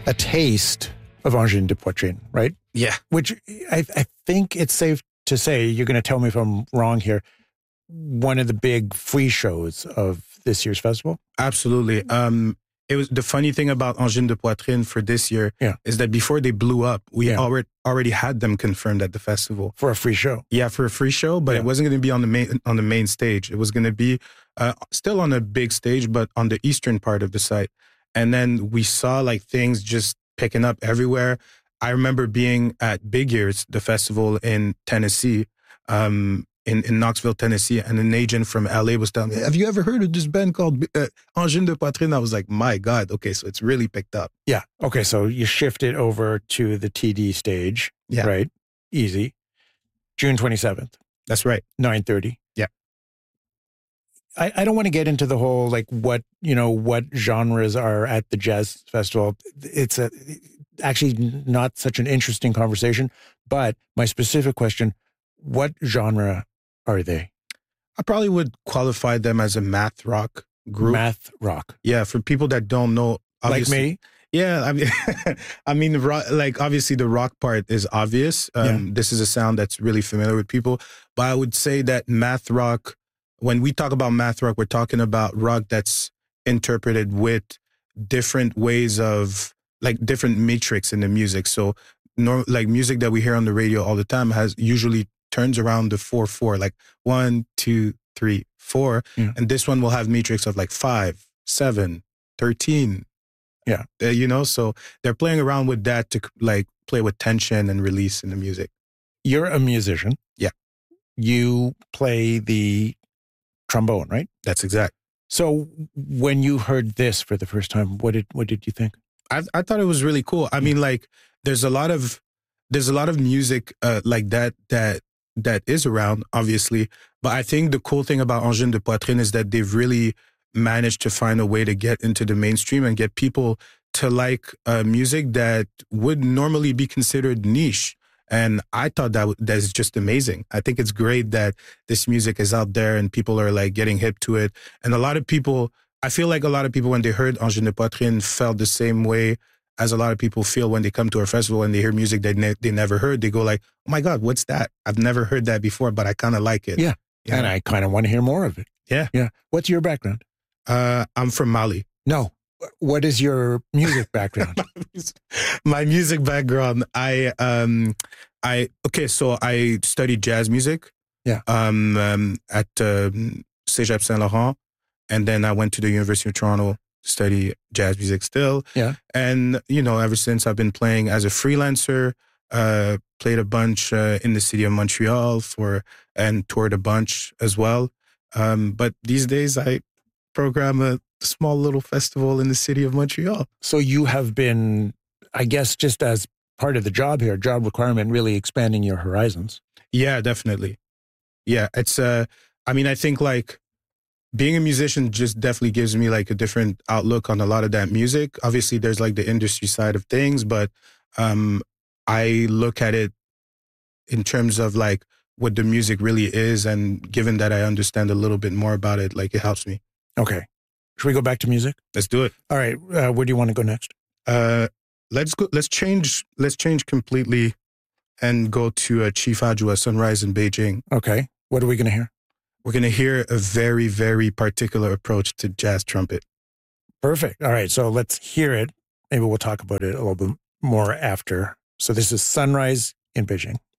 a taste of Angine de Poitrine, right? Yeah. Which I think it's safe to say, you're going to tell me if I'm wrong here, one of the big free shows of this year's festival? Absolutely. It was the funny thing about Angine de Poitrine for this year is that before they blew up, we already had them confirmed at the festival for a free show. Yeah, for a free show, but it wasn't going to be on the main stage. It was going to be still on a big stage, but on the eastern part of the site. And then we saw like things just picking up everywhere. I remember being at Big Ears, the festival in Tennessee, in Knoxville, Tennessee, and an agent from LA was telling me, have you ever heard of this band called Angine de Poitrine? I was like, my God, okay, so it's really picked up. Yeah. Okay, so you shifted over to the TD stage, right? Easy. June 27th. That's right. 9:30. Yeah. I don't want to get into the whole, like, what genres are at the jazz festival. It's actually not such an interesting conversation, but my specific question, what genre are they? I probably would qualify them as a math rock group. Math rock. Yeah, for people that don't know. Like me? Yeah, I mean, like obviously the rock part is obvious. This is a sound that's really familiar with people. But I would say that math rock, when we talk about math rock, we're talking about rock that's interpreted with different ways of, like, different metrics in the music. So, like music that we hear on the radio all the time usually turns around the 4/4, like 1, 2, 3, 4. And this one will have metrics of like 5, 7, 13. Yeah. So they're playing around with that to like play with tension and release in the music. You're a musician. Yeah. You play the trombone, right? That's exact. So when you heard this for the first time, what did you think? I thought it was really cool. I mean, like, there's a lot of music like that is around, obviously. But I think the cool thing about Angine de Poitrine is that they've really managed to find a way to get into the mainstream and get people to like music that would normally be considered niche. And I thought that's just amazing. I think it's great that this music is out there and people are like getting hip to it. And I feel like a lot of people, when they heard Angine de Poitrine, felt the same way as a lot of people feel when they come to our festival and they hear music they never heard. They go like, oh my God, what's that? I've never heard that before, but I kind of like it. Yeah. And I kind of want to hear more of it. Yeah. Yeah. What's your background? I'm from Mali. No. What is your music background? My music background, so I studied jazz music. Yeah. At Cégep Saint-Laurent. And then I went to the University of Toronto to study jazz music still. Yeah. And, ever since I've been playing as a freelancer, played a bunch in the city of Montreal and toured a bunch as well. But these days I program a small little festival in the city of Montreal. So you have been, I guess, just as part of the job requirement, really expanding your horizons. Yeah, definitely. Yeah, it's, I think like being a musician just definitely gives me like a different outlook on a lot of that music. Obviously there's like the industry side of things, but I look at it in terms of like what the music really is. And given that I understand a little bit more about it, like it helps me. Okay. Should we go back to music? Let's do it. All right. Where do you want to go next? Let's go. Let's change completely and go to Chief Adjoa, Sunrise in Beijing. Okay. What are we going to hear? We're going to hear a very, very particular approach to jazz trumpet. Perfect. All right. So let's hear it. Maybe we'll talk about it a little bit more after. So this is Sunrise in Beijing.